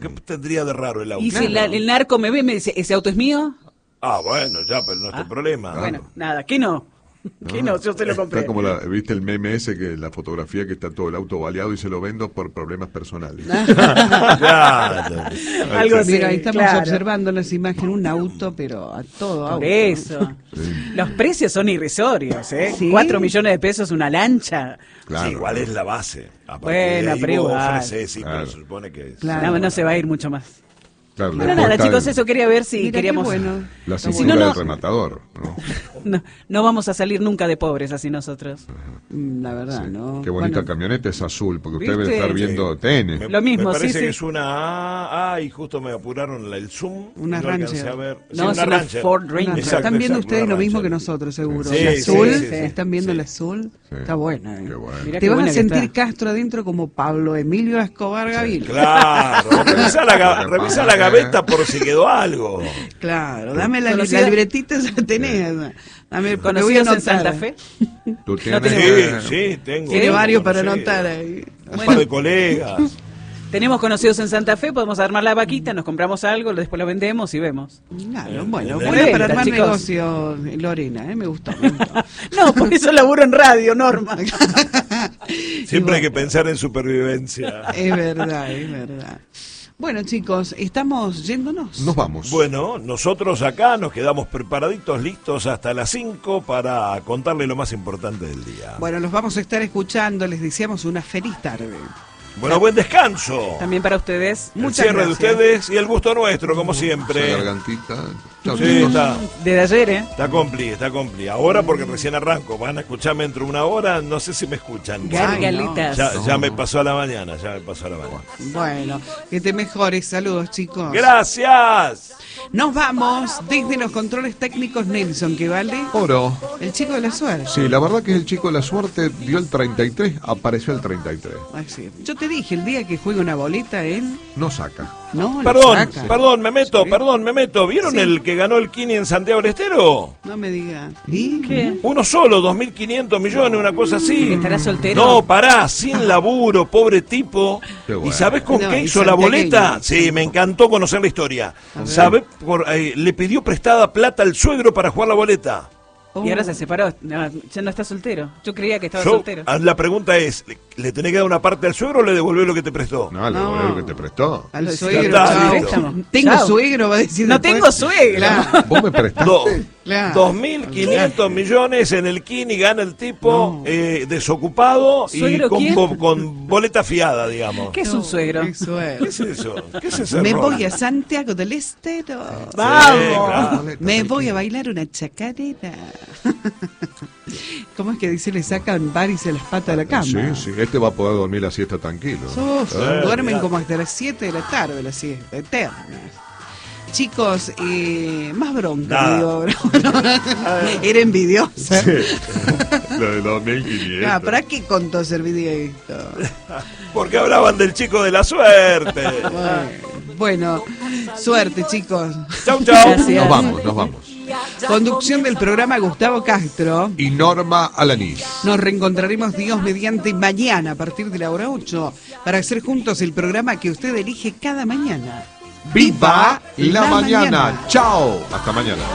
¿Qué tendría de raro el auto? Y si el narco me ve y me dice, ¿ese auto es mío? Ah, bueno, ya, pero no es tu problema. Bueno, nada, ¿qué no? ¿Qué no? Yo se lo compré. Está como ¿viste el meme ese, que la fotografía que está todo el auto baleado y se lo vendo por problemas personales? Claro. Algo así. Mira, ahí estamos claro. observando las imágenes, un auto, pero a todo Por auto. eso. Sí. Los precios son irrisorios, ¿eh? ¿Sí? 4 millones de pesos una lancha. Claro. Sí, igual es la base. A partir Bueno, de ahí pero vos igual. ofrecés, sí, Claro. pero se supone que es. Claro. No se va a ir mucho más. Claro, Bueno, después nada, está chicos, eso quería ver si Mira, queríamos... qué bueno. la Si cintura no, no- del rematador, ¿no? No vamos a salir nunca de pobres así nosotros. La verdad, Sí. ¿no? Qué bonita Bueno, camioneta es azul, porque usted ¿Viste? debe estar viendo Sí. TN. Lo mismo, me parece sí, sí. que es una A y justo me apuraron el zoom. Una y no alcancé Ranger. a ver. Sí, No, es una Ranger. Ford una- Ranger. Exacto, están viendo exacto, ustedes una lo mismo Ranger. que nosotros, seguro. Sí, el sí, azul, sí, sí. están viendo Sí. el azul. Sí. Está buena. Qué bueno. Mirá Te qué vas buena a que sentir está. Castro adentro como Pablo Emilio Escobar Gaviria. Claro, revisa la gaveta por si quedó algo. Claro, dame la Conocida- libretita, esa tenés. Dame, me voy a ¿Conocidos en anotar. Santa Fe? Tú No tienes, tenemos- Sí, tengo. Tiene tengo varios para conocido. anotar ahí. Un par de colegas. Tenemos conocidos en Santa Fe, podemos armar la vaquita, nos compramos algo, después lo vendemos y vemos. Claro, bueno, de buena venta, para armar chicos. negocio, Lorena, me gustó. Me gustó. No, por eso laburo en radio, Norma. Siempre hay que pensar en supervivencia. Es verdad, es verdad. Bueno, chicos, estamos yéndonos. nos vamos. Bueno, nosotros acá nos quedamos preparaditos, listos hasta las 5 para contarle lo más importante del día. Bueno, los vamos a estar escuchando, les deseamos una feliz tarde. Bueno, buen descanso. También para ustedes. El Muchas cierre gracias. de ustedes y el gusto nuestro, como Esa siempre. gargantita. Chau, Sí, chicos. está. Desde ayer, ¿eh? Está compli. Ahora porque recién arranco. Van a escucharme dentro de una hora. No sé si me escuchan. Gargalitas. Ya me pasó a la mañana. Bueno, que te mejores. Saludos, chicos. Gracias. Nos vamos desde los controles técnicos Nelson, que vale Oro. el chico de la suerte. Sí, la verdad que el chico de la suerte dio el 33, apareció el 33. Ay, sí. Yo te dije, el día que juegue una boleta, él No saca. no Perdón, la saca. me meto. ¿Vieron Sí. el que ganó el Kini en Santiago del Estero? No me digas. ¿Y? ¿Qué? Uno solo, 2.500 millones, una cosa así. ¿Estará soltero? No, pará, sin laburo, pobre tipo. Qué bueno. ¿Y sabés con No, qué y hizo la santiagueño. boleta? Sí, me encantó conocer la historia. ver. ¿Sabés? Le pidió prestada plata al suegro para jugar la boleta. Y ahora se separó. No, ya no está soltero. Yo creía que estaba Yo- soltero. La pregunta es, ¿le tenés que dar una parte al suegro o le devolvés lo que te prestó? No, le No. devolvió lo que te prestó. Al Sí, suegro, está, chao. listo. Tengo Chao. suegro, va a decir No después. tengo suegro. Claro. ¿Vos me prestaste? Do- Claro. 2.500 millones en el Kini, gana el tipo desocupado y ¿Suegro quién? con boleta fiada, digamos. ¿Qué es un suegro? Qué suegro. ¿Qué es eso? ¿Qué es ese Me rol? voy a Santiago del Estero. ¡Vamos! claro. Me voy a bailar una chacarera. ¿Cómo es que dice? Le sacan varices las patas de la cama. Sí, sí, este va a poder dormir la siesta tranquilo. Uf, Ah, duermen mirá. como hasta las 7 de la tarde la siesta, eterna. Chicos, más bronca, Nada. me digo ahora. Era envidiosa. Lo de 2.500. Ah, ¿para qué contó servidía esto? Porque hablaban del chico de la suerte. Bueno, suerte, chicos. Chau, chau. Gracias. Nos vamos. Conducción del programa Gustavo Castro. Y Norma Alanís. Nos reencontraremos Dios mediante mañana a partir de la hora 8 para hacer juntos el programa que usted elige cada mañana. ¡Viva la mañana! ¡Chao! Hasta mañana.